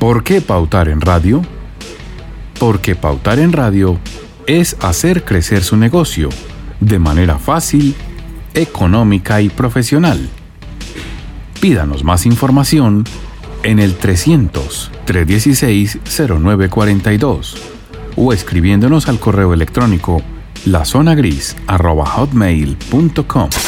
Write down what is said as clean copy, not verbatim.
¿Por qué pautar en radio? Porque pautar en radio es hacer crecer su negocio de manera fácil, económica y profesional. Pídanos más información en el 300-316-0942 o escribiéndonos al correo electrónico lazonagris@hotmail.com.